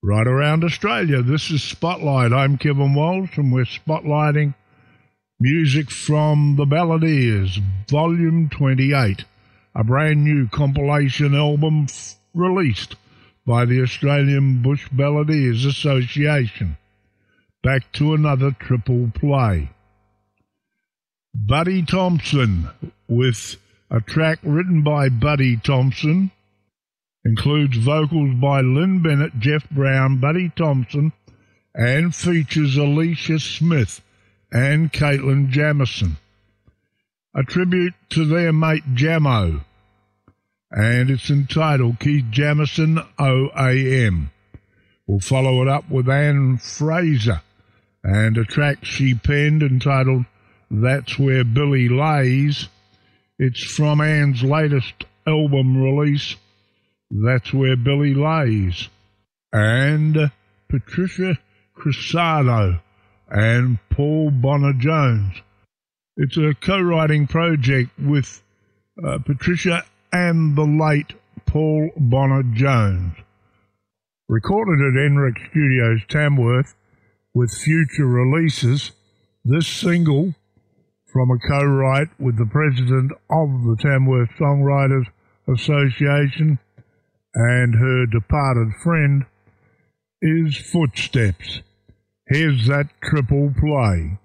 Right around Australia, this is Spotlight. I'm Kevin Walsh, and we're spotlighting music from The Balladeers, Volume 28, a brand new compilation album released by the Australian Bush Balladeers Association. Back to another triple play. Buddy Thompson, with a track written by Buddy Thompson, includes vocals by Lynn Bennett, Jeff Brown, Buddy Thompson, and features Alicia Smith and Caitlin Jamison. A tribute to their mate Jamo, and it's entitled Keith Jamison OAM. We'll follow it up with Anne Fraser and a track she penned entitled That's Where Billy Lays. It's from Anne's latest album release, That's Where Billy Lays. And Patricia Crusado and Paul Bonner-Jones. It's a co-writing project with Patricia and the late Paul Bonner-Jones. Recorded at Enric Studios, Tamworth, with future releases, this single, from a co-write with the president of the Tamworth Songwriters Association and her departed friend, is Footsteps. Here's that triple play.